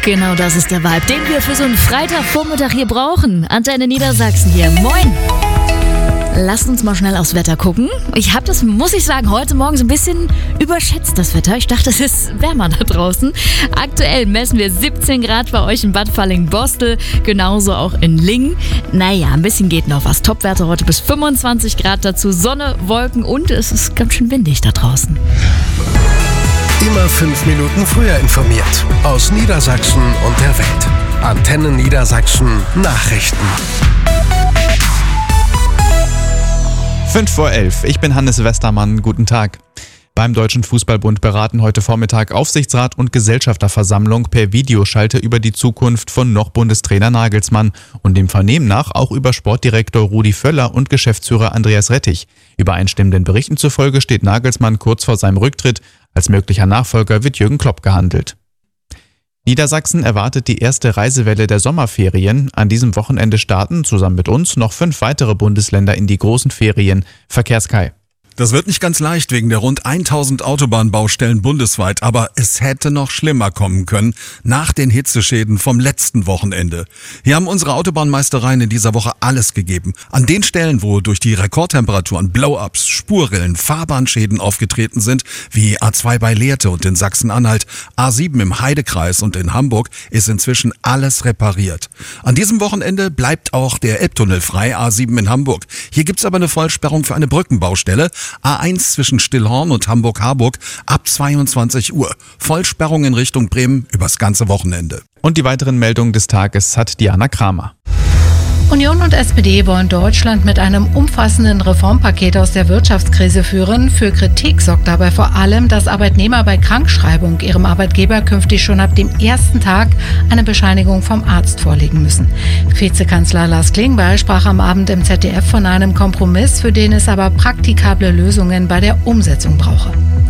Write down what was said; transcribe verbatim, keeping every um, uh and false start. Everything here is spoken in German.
Genau das ist der Vibe, den wir für so einen Freitagvormittag hier brauchen. Antenne Niedersachsen hier. Moin! Lasst uns mal schnell aufs Wetter gucken. Ich habe das, muss ich sagen, heute Morgen so ein bisschen überschätzt, das Wetter. Ich dachte, es ist wärmer da draußen. Aktuell messen wir siebzehn Grad bei euch in Bad Falling-Bostel, genauso auch in Lingen. Naja, ein bisschen geht noch was. Topwerte heute bis fünfundzwanzig Grad, dazu Sonne, Wolken und es ist ganz schön windig da draußen. Immer fünf Minuten früher informiert. Aus Niedersachsen und der Welt. Antenne Niedersachsen Nachrichten. fünf vor elf. Ich bin Hannes Westermann. Guten Tag. Beim Deutschen Fußballbund beraten heute Vormittag Aufsichtsrat und Gesellschafterversammlung per Videoschalte über die Zukunft von noch Bundestrainer Nagelsmann und dem Vernehmen nach auch über Sportdirektor Rudi Völler und Geschäftsführer Andreas Rettich. Übereinstimmenden Berichten zufolge steht Nagelsmann kurz vor seinem Rücktritt. Als möglicher Nachfolger wird Jürgen Klopp gehandelt. Niedersachsen erwartet die erste Reisewelle der Sommerferien. An diesem Wochenende starten zusammen mit uns noch fünf weitere Bundesländer in die großen Ferien. Verkehrskai. Das wird nicht ganz leicht wegen der rund tausend Autobahnbaustellen bundesweit, aber es hätte noch schlimmer kommen können nach den Hitzeschäden vom letzten Wochenende. Hier haben unsere Autobahnmeistereien in dieser Woche alles gegeben. An den Stellen, wo durch die Rekordtemperaturen Blow-ups, Spurrillen, Fahrbahnschäden aufgetreten sind, wie A zwei bei Lehrte und in Sachsen-Anhalt, A sieben im Heidekreis und in Hamburg, ist inzwischen alles repariert. An diesem Wochenende bleibt auch der Elbtunnel frei, A sieben in Hamburg. Hier gibt's aber eine Vollsperrung für eine Brückenbaustelle. A eins zwischen Stillhorn und Hamburg-Harburg ab zweiundzwanzig Uhr. Vollsperrung in Richtung Bremen übers ganze Wochenende. Und die weiteren Meldungen des Tages hat Diana Kramer. Union und S P D wollen Deutschland mit einem umfassenden Reformpaket aus der Wirtschaftskrise führen. Für Kritik sorgt dabei vor allem, dass Arbeitnehmer bei Krankschreibung ihrem Arbeitgeber künftig schon ab dem ersten Tag eine Bescheinigung vom Arzt vorlegen müssen. Vizekanzler Lars Klingbeil sprach am Abend im Z D F von einem Kompromiss, für den es aber praktikable Lösungen bei der Umsetzung brauche.